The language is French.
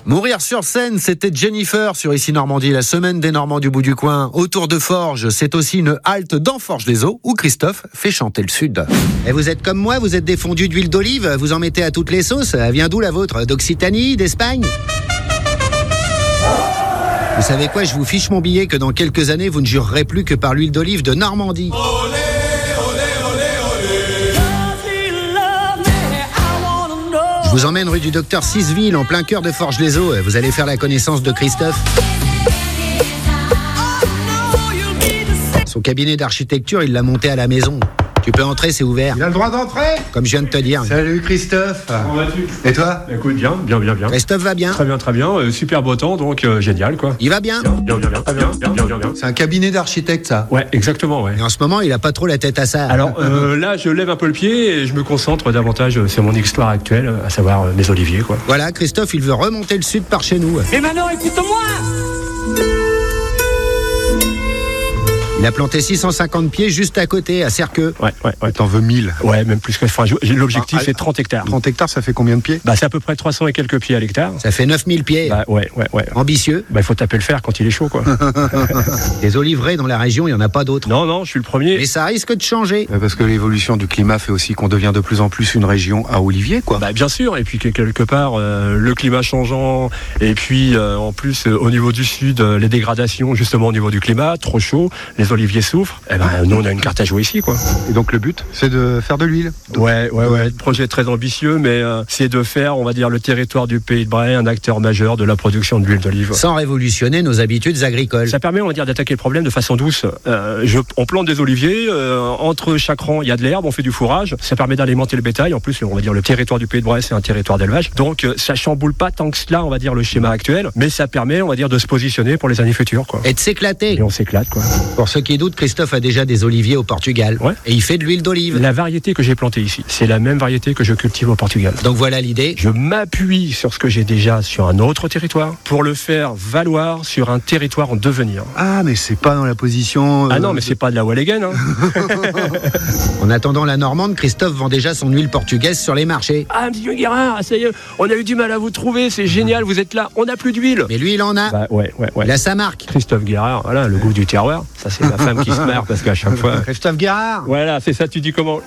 Mourir sur scène, c'était Jennifer sur Ici Normandie, la semaine des Normands du bout du coin. Autour de Forges, c'est aussi une halte dans Forges-les-Eaux où Christophe fait chanter le Sud. Et vous êtes comme moi, vous êtes des fondus d'huile d'olive, vous en mettez à toutes les sauces. Elle vient d'où la vôtre? D'Occitanie, d'Espagne? Vous savez quoi, je vous fiche mon billet que dans quelques années, vous ne jurerez plus que par l'huile d'olive de Normandie. Je vous emmène rue du Docteur Sisville, en plein cœur de Forges-les-Eaux. Vous allez faire la connaissance de Christophe. Son cabinet d'architecture, il l'a monté à la maison. Tu peux entrer, c'est ouvert. Il a le droit d'entrer? Comme je viens de te dire. Salut Christophe. Comment vas-tu? Et toi? Écoute, bien. Christophe va bien. Très bien. Super beau temps, donc génial, quoi. Il va bien. Bien. C'est un cabinet d'architecte, ça? Ouais, exactement, ouais. Et en ce moment, il a pas trop la tête à ça. Alors là, je lève un peu le pied et je me concentre davantage sur mon histoire actuelle, à savoir mes oliviers, quoi. Voilà, Christophe, il veut remonter le Sud par chez nous. Et maintenant, écoute-moi! Il a planté 650 pieds juste à côté, à Cerqueux. Ouais. T'en veux 1000? Ouais, même plus que... Enfin, l'objectif, c'est 30 hectares. 30 hectares, ça fait combien de pieds? Bah, c'est à peu près 300 et quelques pieds à l'hectare. Ça fait 9000 pieds. Bah, ouais. Ambitieux. Bah, il faut taper le fer quand il est chaud, quoi. Des oliveraies dans la région, il n'y en a pas d'autres. Non, je suis le premier. Mais ça risque de changer. Parce que l'évolution du climat fait aussi qu'on devient de plus en plus une région à olivier, quoi. Bah, bien sûr, et puis quelque part, le climat changeant, et puis en plus, au niveau du sud, les dégradations, justement, au niveau du climat, trop chaud, les oliviers souffrent. Eh ben, nous, on a une carte à jouer ici, quoi. Et donc, le but, c'est de faire de l'huile? Ouais. Projet très ambitieux, mais c'est de faire, on va dire, le territoire du Pays de Bray un acteur majeur de la production de l'huile d'olive. Sans révolutionner nos habitudes agricoles. Ça permet, on va dire, d'attaquer le problème de façon douce. On plante des oliviers, entre chaque rang, il y a de l'herbe, on fait du fourrage. Ça permet d'alimenter le bétail. En plus, on va dire, le territoire du Pays de Bray, c'est un territoire d'élevage. Donc, ça chamboule pas tant que cela, on va dire, le schéma actuel, mais ça permet, on va dire, de se positionner pour les années futures, quoi. Et de s'éclater. Et on s'éclate, quoi. Pour ceux qui doutent, Christophe a déjà des oliviers au Portugal. Ouais. Et il fait de l'huile d'olive. La variété que j'ai plantée ici, c'est la même variété que je cultive au Portugal. Donc voilà l'idée. Je m'appuie sur ce que j'ai déjà sur un autre territoire pour le faire valoir sur un territoire en devenir. Ah, mais c'est pas dans la position... Ah non, mais c'est pas de la Walligan, hein. En attendant la Normande, Christophe vend déjà son huile portugaise sur les marchés. Ah, monsieur Guérard, ça y est, on a eu du mal à vous trouver, c'est génial, vous êtes là, on n'a plus d'huile. Mais lui, il en a. Bah ouais. Il a sa marque. Christophe Guérard, voilà, le goût du terroir. Ça, c'est ma femme qui se marre parce qu'à chaque fois... Christophe Guérard. Voilà, c'est ça, tu dis comment?